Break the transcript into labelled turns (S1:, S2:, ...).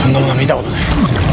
S1: んなもの見たことない。